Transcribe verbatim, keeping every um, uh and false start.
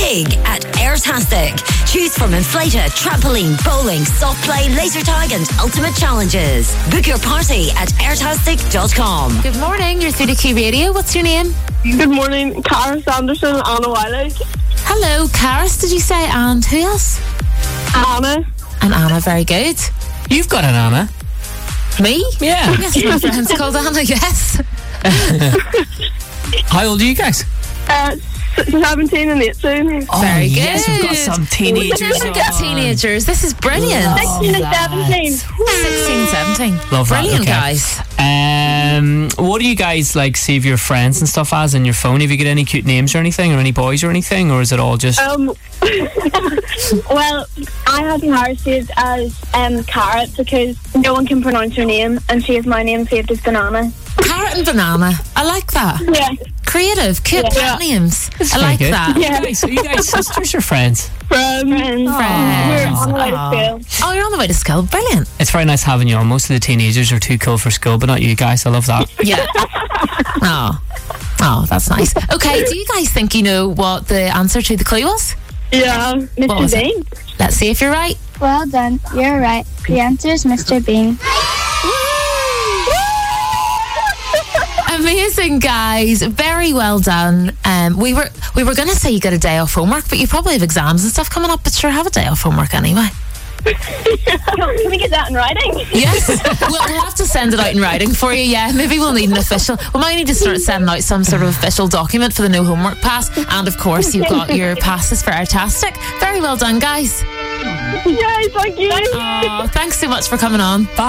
big at Airtastic. Choose from inflator, trampoline, bowling, soft play, laser tag and ultimate challenges. Book your party at airtastic dot com. Good morning, you're through to Key Radio. What's your name? Good morning, Cara Sanderson, Anna Wiley. Hello, Caris, did you say? And who else? Anna. And Anna, very good. You've got an Anna. Me? Yeah. Yes, my friend's called Anna, yes. How old are you guys? Uh, seventeen and eighteen. Oh, Very good. yes, we've got some teenagers. We've got on. teenagers. This is brilliant. sixteen and seventeen. sixteen, seventeen. Love that, Brilliant, okay. guys. Um, what do you guys like save your friends and stuff as in your phone? Have you got any cute names or anything, or any boys or anything, or is it all just? Um, well, I have Cara saved as um, Carrot because no one can pronounce her name, and she has my name saved as Banana. Carrot and banana. I like that. Yeah. Creative, cute Yeah. pet names. That's I very like good. that. Yeah. Guys, are you guys sisters or friends? Friends. Friends. We're on the way Aw. to school. Oh, you're on the way to school. Brilliant. It's very nice having you on. Most of the teenagers are too cool for school, but not you guys. I love that. Yeah. Oh. Oh, that's nice. Okay, do you guys think you know what the answer to the clue was? Yeah. What was Mister it? Bean. Let's see if you're right. Well done. You're right. The answer is Mister Bean. Amazing, guys. Very well done. Um, we were we were going to say you got a day off homework, but you probably have exams and stuff coming up, but sure, have a day off homework anyway. Can we get that in writing? Yes. we'll, we'll have to send it out in writing for you, yeah. Maybe we'll need an official... We might need to start sending out some sort of official document for the no homework pass. And, of course, you've got your passes for Airtastic. Very well done, guys. Yes, thank you. Oh, thanks so much for coming on. Bye.